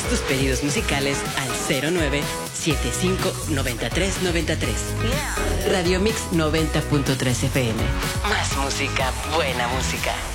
Haz tus pedidos musicales al 09759393. Radio Mix 90.3 FM. Más música, buena música.